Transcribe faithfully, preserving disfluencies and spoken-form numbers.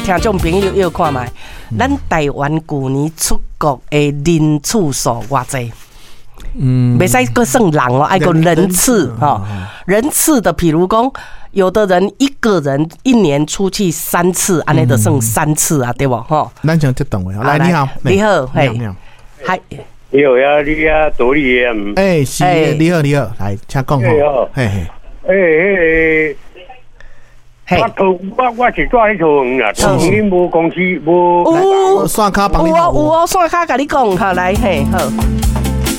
听众朋友要看卖，咱台湾去年出国的人次数偌济？嗯，袂使个算人哦，爱个人次哈。人次的，比如讲，有的人一个人一年出去三次，安尼就算三次啊，对不？哈。 咱先接电话，来你好， 你好， 嘿，你好， 嗨， 你好呀，你呀，多利呀， 哎，是，你好，你好，来，请讲吼，嘿嘿， 哎哎，我头我我是住喺桃园啦，桃园无公司无， 有刷卡帮你有哦有哦，刷卡甲你讲，好来嘿好。